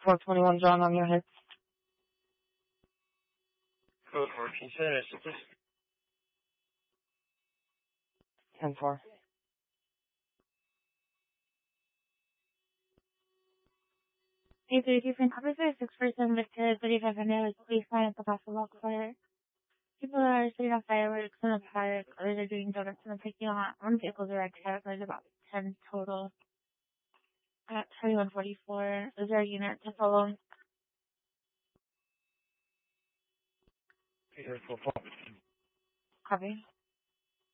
421 John on your head. Code 4, can you say that, please? 10-4. Hey, dude, you've been covered by a 6-person lifted 3500 police line at the Castle Square. People are setting off fireworks in the park, others are doing donuts in the parking lot. One vehicle's a red car, there's about 10 total. At 2144, is there a unit to follow? Peter, 4-4. Copy.